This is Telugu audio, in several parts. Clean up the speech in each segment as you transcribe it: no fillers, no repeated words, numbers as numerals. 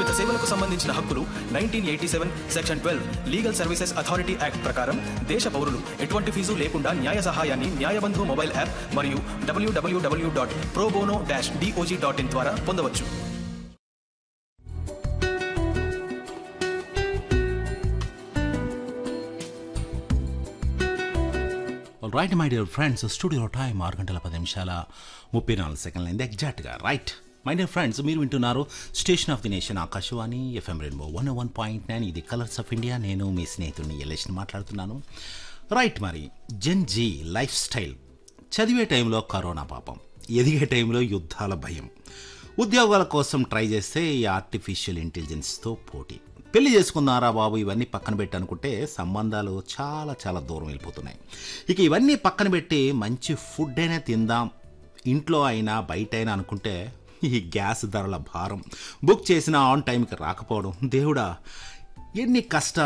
మౌలిక సేవలకు సంబంధించిన హక్కులు 1987 section 12 legal services authority act ప్రకారం దేశ పౌరులు ఎటువంటి ఫీజు లేకుండా న్యాయ సహాయాన్ని న్యాయబంధు మొబైల్ యాప్ మరియు www.probono-dog.in ద్వారా పొందవచ్చు. Right my dear friends, studio time 6:10 ఎగ్జాక్ట్గా రైట్. మై డియర్ ఫ్రెండ్స్, మీరు వింటున్నారు station of the nation Akashvani FM rainbow 101.9. ఇది కలర్స్ ఆఫ్ ఇండియా. నేను మీ స్నేహితుడిని ఎల్లేష్ని మాట్లాడుతున్నాను. రైట్, మరి జెన్ జీ లైఫ్ స్టైల్. చదివే టైంలో కరోనా పాపం, ఎదిగే టైంలో యుద్ధాల భయం, ఉద్యోగాల కోసం ట్రై చేస్తే ఈ ఆర్టిఫిషియల్ ఇంటెలిజెన్స్తో పోటీ, పెళ్లి చేసుకున్నారా బాబు ఇవన్నీ పక్కన పెట్టి అనుకుంటే సంబంధాలు చాలా చాలా దూరం వెళ్ళిపోతున్నాయి. ఇక ఇవన్నీ పక్కన పెట్టి మంచి ఫుడ్ అయినా తిందాం, ఇంట్లో అయినా బయట అయినా అనుకుంటే ఈ గ్యాస్ ధరల భారం, బుక్ చేసిన ఆన్ టైంకి రాకపోవడం, దేవుడా ఎన్ని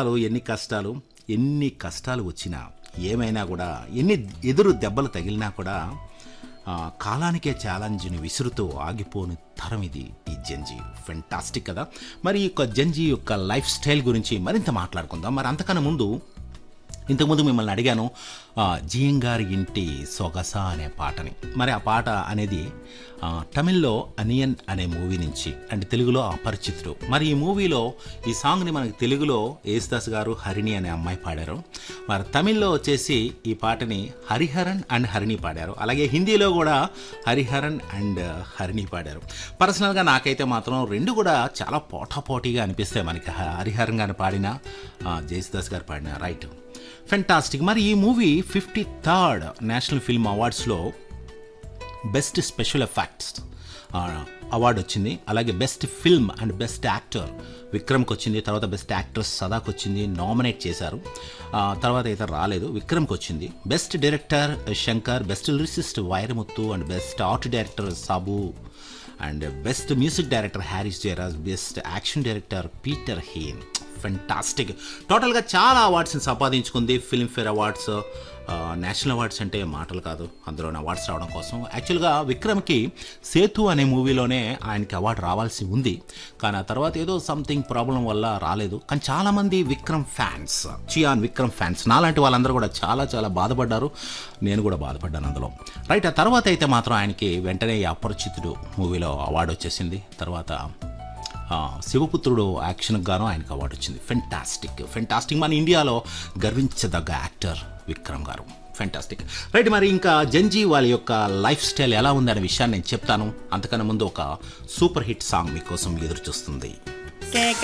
కష్టాలు వచ్చినా ఏమైనా కూడా, ఎన్ని ఎదురు దెబ్బలు తగిలినా కూడా కాలానికే ఛాలెంజ్ని విసురుతూ ఆగిపోని తరం ఇది ఈ జెన్జీ. ఫెంటాస్టిక్ కదా. మరి ఈ యొక్క జెన్జీ యొక్క లైఫ్ స్టైల్ గురించి మరింత మాట్లాడుకుందాం. మరి అంతకన్నా ఇంతకుముందు మిమ్మల్ని అడిగాను జియంగారి ఇంటి సొగస అనే పాటని. మరి ఆ పాట అనేది తమిళ్లో అనియన్ అనే మూవీ నుంచి, అంటే తెలుగులో అపరిచితుడు. మరి ఈ మూవీలో ఈ సాంగ్ని మనకి తెలుగులో యేసుదాస్ గారు హరిణి అనే అమ్మాయి పాడారు. మరి తమిళ్లో వచ్చేసి ఈ పాటని హరిహరన్ అండ్ హరిణి పాడారు. అలాగే హిందీలో కూడా హరిహరన్ అండ్ హరిణి పాడారు. పర్సనల్గా నాకైతే మాత్రం రెండు కూడా చాలా పోటాపోటీగా అనిపిస్తాయి మనకి. హరిహరన్ గారు పాడినా యేసుదాస్ గారు పాడినా రైట్. ఫెంటాస్టిక్. మరి ఈ movie 53rd national film అవార్డ్స్లో best special effects award వచ్చింది. అలాగే best film and best actor విక్రమ్కి వచ్చింది. తర్వాత బెస్ట్ యాక్ట్రెస్ సదాకు వచ్చింది, నామినేట్ చేశారు. తర్వాత అయితే రాలేదు, విక్రమ్కి వచ్చింది. Best director Shankar, best lyricist Vairamuthu and best art director Sabu and best music director Harris Jayaraj, best action director Peter హేన్. Fantastic. టోటల్గా చాలా అవార్డ్స్ని సంపాదించుకుంది. ఫిల్మ్ఫేర్ అవార్డ్స్, నేషనల్ అవార్డ్స్ అంటే మాటలు కాదు, అందులో అవార్డ్స్ రావడం కోసం. యాక్చువల్గా విక్రమ్కి సేతు అనే మూవీలోనే ఆయనకి అవార్డు రావాల్సి ఉంది, కానీ ఆ తర్వాత ఏదో సంథింగ్ ప్రాబ్లం వల్ల రాలేదు. కానీ చాలామంది విక్రమ్ ఫ్యాన్స్, చియాన్ విక్రమ్ ఫ్యాన్స్ నాలాంటి వాళ్ళందరూ కూడా చాలా చాలా బాధపడ్డారు. నేను కూడా బాధపడ్డాను అందులో. రైట్. ఆ తర్వాత అయితే మాత్రం ఆయనకి వెంటనే అపరిచితుడు మూవీలో అవార్డు వచ్చేసింది. తర్వాత శివపుత్రుడు యాక్షన్కి గాను ఆయనకు అవార్డు వచ్చింది. ఫెంటాస్టిక్. మన ఇండియాలో గర్వించదగ్గ యాక్టర్ విక్రమ్ గారు. ఫెంటాస్టిక్. రైట్. మరి ఇంకా జెన్జీ వాళ్ళ యొక్క లైఫ్ స్టైల్ ఎలా ఉందనే విషయాన్ని నేను చెప్తాను. అంతకన్నా ముందు ఒక సూపర్ హిట్ సాంగ్ మీకోసం ఎదురు చూస్తుంది.